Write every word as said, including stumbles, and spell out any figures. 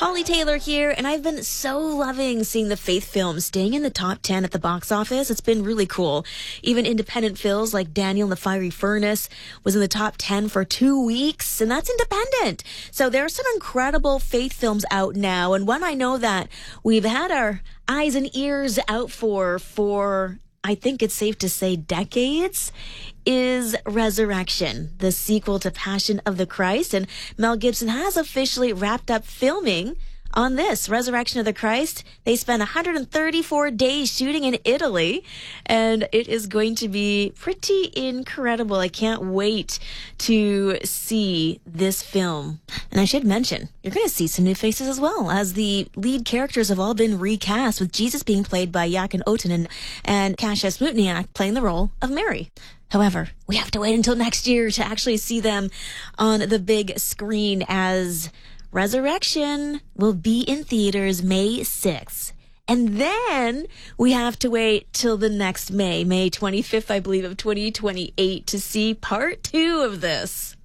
Holly Taylor here, and I've been so loving seeing the Faith films staying in the top ten at the box office. It's been really cool. Even independent films like Daniel and the Fiery Furnace was in the top ten for two weeks, and that's independent. So there are some incredible Faith films out now, and one I know that we've had our eyes and ears out for for I think it's safe to say decades, is Resurrection, the sequel to Passion of the Christ. And Mel Gibson has officially wrapped up filming on this, Resurrection of the Christ. They spent one hundred thirty-four days shooting in Italy, and it is going to be pretty incredible. I can't wait to see this film. And I should mention, you're going to see some new faces as well, as the lead characters have all been recast, with Jesus being played by Joaquin Otonen and Kasia Smutniak playing the role of Mary. However, we have to wait until next year to actually see them on the big screen, as Resurrection will be in theaters May sixth. And then we have to wait till the next May, May twenty-fifth, I believe, of twenty twenty-eight, to see part two of this.